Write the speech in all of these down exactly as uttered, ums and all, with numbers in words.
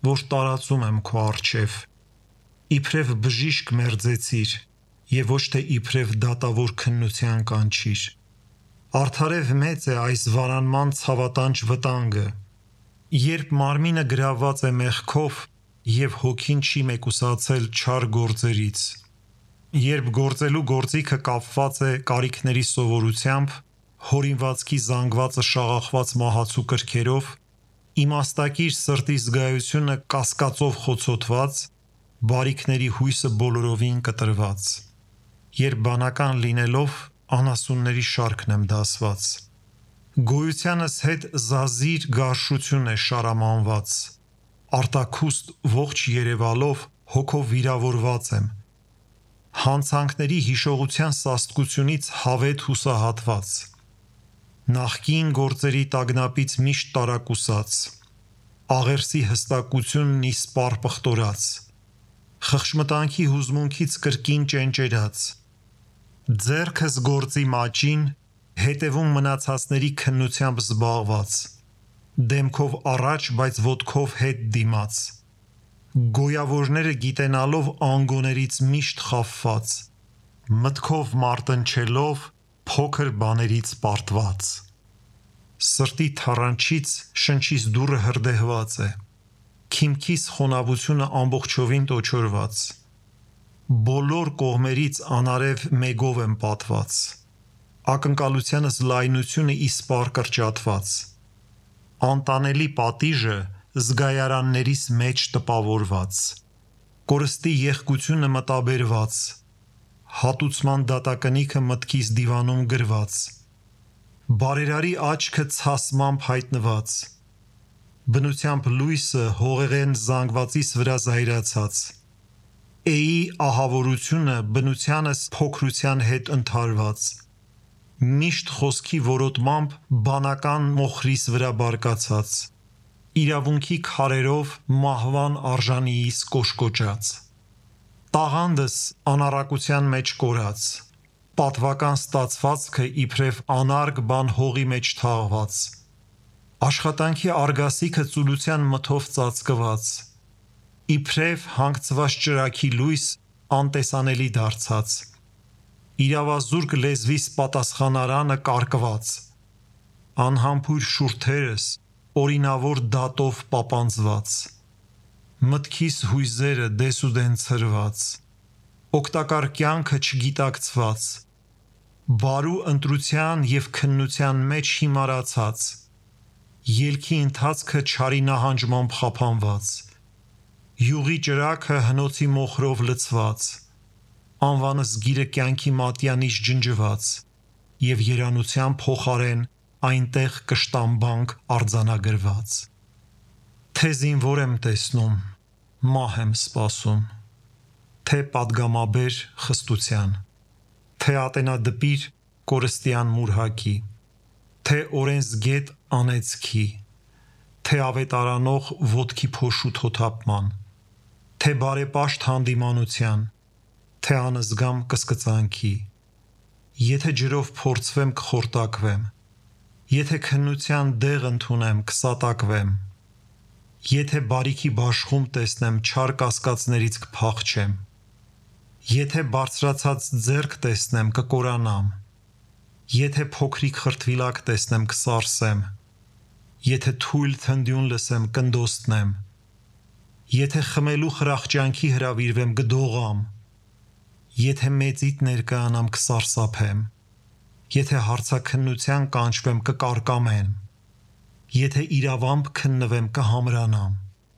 որ տարածում եմ քո առջև։ Իբրև բժիշկ մերձեցիր, եւ ոչ թե իբրև դատավոր քննության կանչիր։ Արդարև մեծ է այս վարանման ցավատանջ վտանգը, երբ մարմինը գրավված է մեղքով եւ հոգին չի մեկուսացել չար գործերից, երբ գործելու գործիքը կապված է կարիքների սովորությամբ, հորինվածքի զանգվածը շաղախված մահացու կրքերով, իմաստակիր սրտի զգայությունը կասկածով խոցոտված, բարիքների հույսը բոլորովին կտրված, երբ բանական լինելով անասունների շարքն եմ դասված, գոյությանս հետ զազիր գարշություն է շարամանված, արտաքուստ ողջ երևալով հոգով վիրավորված եմ, հանցանքների հիշողության սաստկությունից հավետ հուսահատված, նախկին գործերի տագնապից միշտ տարակուսած, աղերսի հստակությունն իսպառ պղտորած, խխշմտանքի հուզմունքից կրկին ճենճերած, ձեռքս գործի մաճին, հետևում մնացածների քննությամբ զբաղված, դեմքով առաջ, բայց ոտքով հետ դիմաց, գոյավորները գիտենալով անգոներից միշտ խաբված, մտքով մարտնչելով փոքր բաներից պարտված, սրտի թառանչից շնչիս դուռը հրդեհված է, քիմքիս խոնավությունը ամբողջովին տոչորված, բոլոր կողմերից անարև մեգով եմ պատված, ակնկալությանս լայնությունը իսպառ կրճատված, անտանելի պատիժը զգայարաններիս մեջ տպավորված, կորստի եղկությունը մտաբերված, հատուցման դատակնիքը մտքիս դիվանում գրված, բարերարի աչքը ցասմամբ հայտնված, բնությամբ լույսը հողեղեն զանգվածիս վրա զայրացած, էի ահավորությունը բնությանս փոքրության հետ ընդհարված, միշտ խոսքի որոտմամբ բանական մոխրիս վրա բարկացած, իրավունքի քարերով մահվան արժանիիս կոշկոճած, տաղանդս անառակության մեջ կորած, պատվական ստացվածքը իբրև անարգ բան հողի մեջ թաղված, աշխատանքի արգասիքը ծուլության մթով ծածկված, իբրև հանգցված ճրագի լույս անտեսանելի դարձած, իրավազուրկ լեզվիս պատասխանարանը կարկված, անհամբույր շուրթերս օրինավոր դատով պապանձված, մտքիս հույզերը դեսուդեն ցրված, օգտակար կյանքը չգիտակցված, բարու ընտրության և քննության մեջ հիմարացած, ելքի ընթացքը չարի նահանջմամբ խափանված, յուղի ճրագը հնոցի մոխրով լցված, անվանս գիրը կյանքի մատյանից ջնջված և երանության փոխարեն այնտեղ կշտամբանք արձանագրված, թե զինվոր եմ տեսնում, մահ եմ սպասում, թե պատգամաբեր խստության, թե ատենադպիր կորստյան մուրհակի, թե օրենսգետ անեծքի, թե ավետարանող ոտքի փոշու թոթափման, թե բարեպաշտ հանդիմանության, թե անզգամ կսկծանքի, եթե ջրով փորձվեմ կխորտակվեմ, եթե քննության դեղ ընդունեմ կսատակվեմ, եթե բարիքի բաշխում տեսնեմ չար կասկածներից կփախչեմ, եթե բարձրացած ձեռք տեսնեմ կկորանամ, եթե փոքրիկ խրտվիլակ տեսնեմ կսարսեմ, եթե թույլ թնդյուն լսեմ կնդոստնեմ, եթե խմելու խրախճանքի հրավիրվեմ կդողամ, եթե մեծիդ ներկայանամ կսարսափեմ, եթե հարցաքննության կանչվեմ կկարկամեմ, եթե իրավամբ քննվեմ կհամրանամ,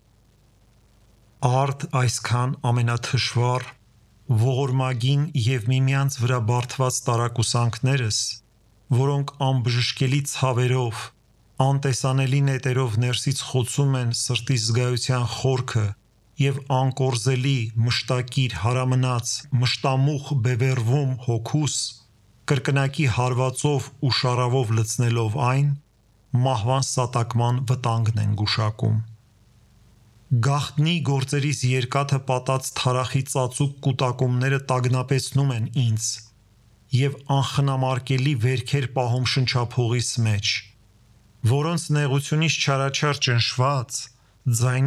արդ այսքան ամենաթշվառ, ողորմագին և միմյանց վրա բարդված տարակուսանքներս, որոնք անբժշկելի ցավերով, անտեսանելի նետերով ներսից խոցում են սրտի զգայության խորքը և անկորզելի, մշտակիր, հարամնաց, մշտամուխ բևեռվում հոգուս, կրկնակի հարվածով ու շառավով լցնելով այն, մահվան սատակման վտանգն են գուշակում։ Գաղտնի գործերիս երկաթը պատած թարախի ծածուկ կուտակումները տագնապեցնում են ինձ և անխնամարկելի վերքեր պահում շնչափողիս մեջ, որոնց նեղությունից չարաչար ճնշված, ձայնի